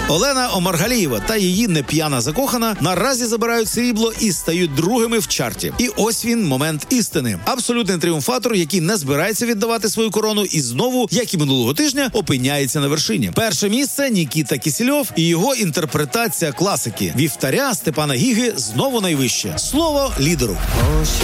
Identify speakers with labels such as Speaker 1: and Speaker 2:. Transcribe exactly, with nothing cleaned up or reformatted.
Speaker 1: Олена Омаргалієва та її неп'яна закохана наразі забирають срібло і стають другими в чарті. І ось він, момент істини. Абсолютний тріумфатор, який не збирається віддавати свою корону і знову, як і минулого тижня, опиняється на вершині. Перше місце – Нікіта Кісельов і його інтерпретація класики. Вівтаря Степана Гіги знову найвище. Слово лідеру.